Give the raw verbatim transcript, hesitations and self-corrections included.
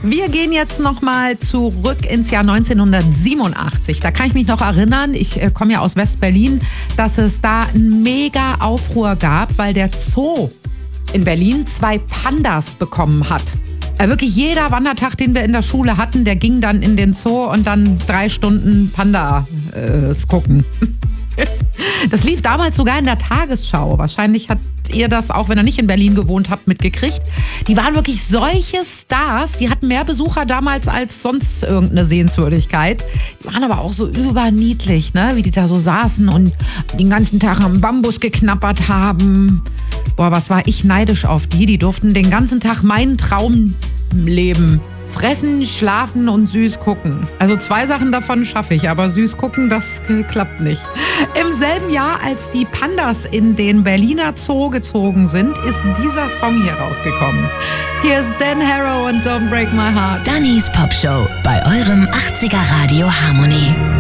Wir gehen jetzt nochmal zurück ins Jahr neunzehnhundertsiebenundachtzig. Da kann ich mich noch erinnern, ich äh, komme ja aus West-Berlin, dass es da einen mega Aufruhr gab, weil der Zoo in Berlin zwei Pandas bekommen hat. Äh, wirklich jeder Wandertag, den wir in der Schule hatten, der ging dann in den Zoo und dann drei Stunden Pandas äh, gucken. Das lief damals sogar in der Tagesschau. Wahrscheinlich habt ihr das, auch wenn ihr nicht in Berlin gewohnt habt, mitgekriegt. Die waren wirklich solche Stars. Die hatten mehr Besucher damals als sonst irgendeine Sehenswürdigkeit. Die waren aber auch so überniedlich, ne? Wie die da so saßen und den ganzen Tag am Bambus geknabbert haben. Boah, was war ich neidisch auf die. Die durften den ganzen Tag meinen Traum leben. Fressen, schlafen und süß gucken. Also zwei Sachen davon schaffe ich, aber süß gucken, das klappt nicht. Im selben Jahr, als die Pandas in den Berliner Zoo gezogen sind, ist dieser Song hier rausgekommen. Hier ist Dan Harrow und Don't Break My Heart. Dannys Popshow bei eurem achtziger Radio Harmonie.